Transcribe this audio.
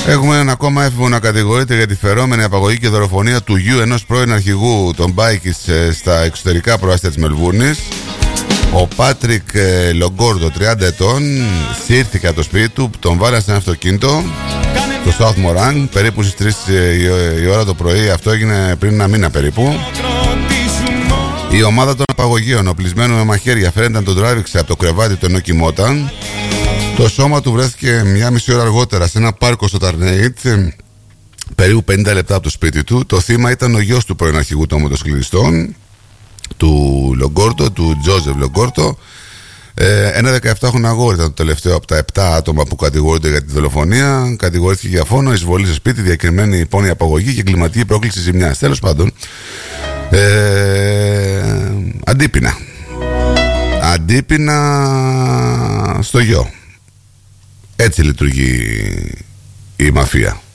Έχουμε έναν ακόμα έφηβο να κατηγορείται για τη φερόμενη απαγωγή και δολοφονία του γιου ενός πρώην αρχηγού των Μπάικης στα εξωτερικά προάστια της Μελβούρνης. Ο Πάτρικ Λογκόρντο, 30 ετών, σύρθηκε από το σπίτι του, τον βάλανε σε ένα αυτοκίνητο στο South Morang περίπου στις 3 η ώρα το πρωί. Αυτό έγινε πριν ένα μήνα περίπου. Η ομάδα των απαγωγείων, οπλισμένου με μαχαίρια, φαίνεται να τον τράβηξε από το κρεβάτι του ενώ κοιμόταν. Το σώμα του βρέθηκε μια μισή ώρα αργότερα σε ένα πάρκο στο Ταρνέιτ, περίπου 50 λεπτά από το σπίτι του. Το θύμα ήταν ο γιος του πρώην αρχηγού των μοτοσυκλετιστών, του Λογκόρτο, του Τζόζεφ Λογκόρτο. Ένα 17χρονο αγόρι ήταν το τελευταίο από τα 7 άτομα που κατηγορούνται για τη δολοφονία. Κατηγορήθηκε για φόνο, εισβολή σε σπίτι, διακεκριμένη υπόνοια απαγωγή και εγκληματική πρόκληση ζημιάς. Τέλος πάντων, αντίπεινα στο γιο. Έτσι λειτουργεί η μαφία.